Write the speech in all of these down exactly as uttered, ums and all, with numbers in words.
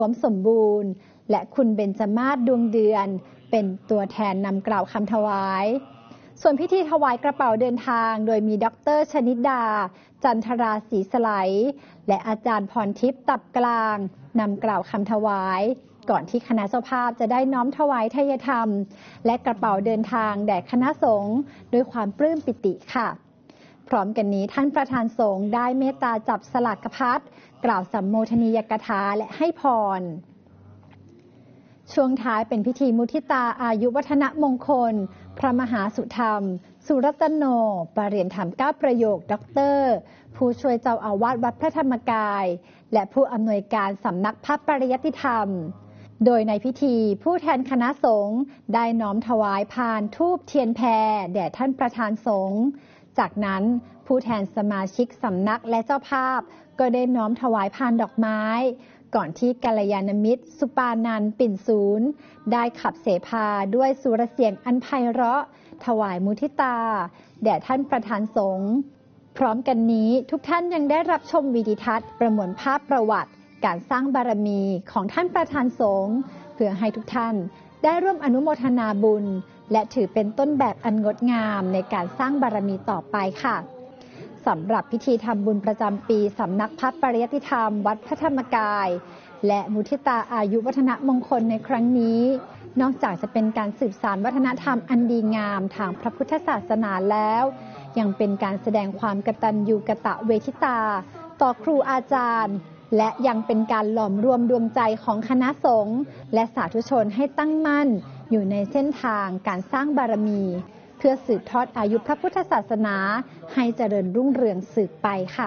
วมสมบูรณ์และคุณเบญจมาศดวงเดือนเป็นตัวแทนนำกล่าวคำถวายส่วนพิธีถวายกระเป๋าเดินทางโดยมีดร.ชนิดาจันทราศรีสไลและอาจารย์พรทิพย์ตับกลางนำกล่าวคำถวายก่อนที่คณะเจ้าภาพจะได้น้อมถวายทายธรรมและกระเป๋าเดินทางแด่คณะสงฆ์ด้วยความปลื้มปิติค่ะพร้อมกันนี้ท่านประธานสงฆ์ได้เมตตาจับสลากพัดกล่าวสัมโมทนียกถาและให้พรช่วงท้ายเป็นพิธีมุทิตาอายุวัฒนมงคลพระมหาสุธรรมสุรัตโนปรริยนธรรมเก้าประโยคด็อกเตอร์ผู้ช่วยเจ้าอาวาสวัดพระธรรมกายและผู้อำนวยการสำนักพระปริยัติธรรมโดยในพิธีผู้แทนคณะสงฆ์ได้น้อมถวายพานธูปเทียนแพแด่ท่านประธานสงฆ์จากนั้นผู้แทนสมาชิกสำนักและเจ้าภาพก็ได้น้อมถวายพานดอกไม้ก่อนที่กัลยาณมิตรสุปานันท์ปิ่นศูนย์ได้ขับเสภาด้วยสุรเสียงอันไพเราะถวายมุทิตาแด่ท่านประธานสงฆ์พร้อมกันนี้ทุกท่านยังได้รับชมวิดีทัศน์ประมวลภาพประวัติการสร้างบารมีของท่านประธานสงฆ์เพื่อให้ทุกท่านได้ร่วมอนุโมทนาบุญและถือเป็นต้นแบบอันงดงามในการสร้างบารมีต่อไปค่ะสำหรับพิธีทำบุญประจำปีสำนักพระปริยัติธรรมวัดพระธรรมกายและมุทิตาอายุวัฒนมงคลในครั้งนี้นอกจากจะเป็นการสืบสานวัฒนธรรมอันดีงามทางพระพุทธศาสนาแล้วยังเป็นการแสดงความกตัญญูกตเวทิตาต่อครูอาจารย์และยังเป็นการหลอมรวมดวงใจของคณะสงฆ์และสาธุชนให้ตั้งมั่นอยู่ในเส้นทางการสร้างบารมีเพื่อสืบทอดอายุพระพุทธศาสนาให้เจริญรุ่งเรืองสืบไปค่ะ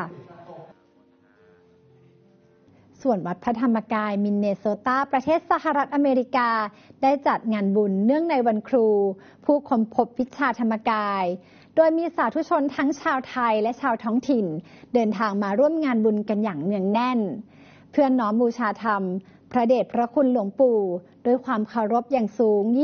ส่วนวัดพระธรรมกายมินเนโซตาประเทศสหรัฐอเมริกาได้จัดงานบุญเนื่องในวันครูผู้ค้นพบวิชาธรรมกายโดยมีสาธุชนทั้งชาวไทยและชาวท้องถิ่นเดินทางมาร่วมงานบุญกันอย่างเนืองแน่นเพื่อน้อมบูชาธรรมพระเดชพระคุณหลวงปู่ด้วยความเคารพอย่างสูง